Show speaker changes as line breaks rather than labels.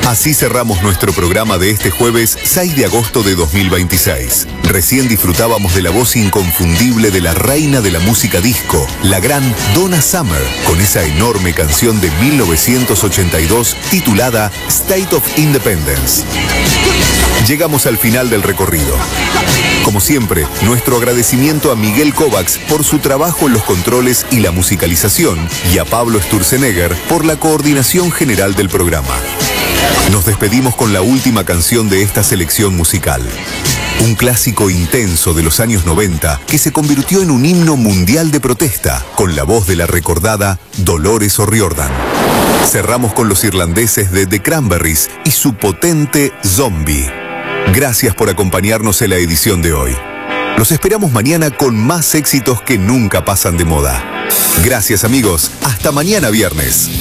Así cerramos nuestro programa de este jueves 6 de agosto de 2026. Recién disfrutábamos de la voz inconfundible de la reina de la música disco, la gran Donna Summer, con esa enorme canción de 1982 titulada State of Independence. Llegamos al final del recorrido. Como siempre, nuestro agradecimiento a Miguel Kovacs por su trabajo en los controles y la musicalización y a Pablo Sturzenegger por la coordinación general del programa. Nos despedimos con la última canción de esta selección musical. Un clásico intenso de los años 90 que se convirtió en un himno mundial de protesta con la voz de la recordada Dolores O'Riordan. Cerramos con los irlandeses de The Cranberries y su potente Zombie. Gracias por acompañarnos en la edición de hoy. Los esperamos mañana con más éxitos que nunca pasan de moda. Gracias amigos, hasta mañana viernes.